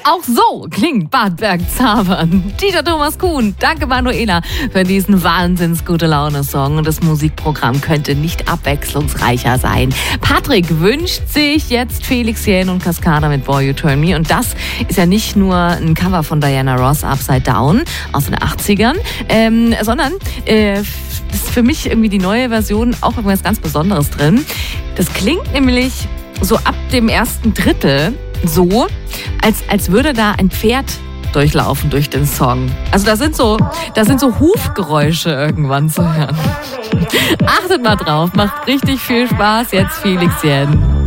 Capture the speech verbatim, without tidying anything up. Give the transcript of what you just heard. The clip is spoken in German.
Auch so klingt Bad Bergzabern. Dieter Thomas Kuhn, danke Manuela für diesen wahnsinns gute Laune-Song. Und das Musikprogramm könnte nicht abwechslungsreicher sein. Patrick wünscht sich jetzt Felix Jähn und Cascada mit Boy You Turn Me. Und das ist ja nicht nur ein Cover von Diana Ross, Upside Down, aus den achtzigern, ähm, sondern äh, ist für mich irgendwie die neue Version auch irgendwas ganz Besonderes drin. Das klingt nämlich so ab dem ersten Drittel so, als, als würde da ein Pferd durchlaufen durch den Song. Also da sind so, da sind so Hufgeräusche irgendwann zu hören. Achtet mal drauf, macht richtig viel Spaß. Jetzt Felix Jähn.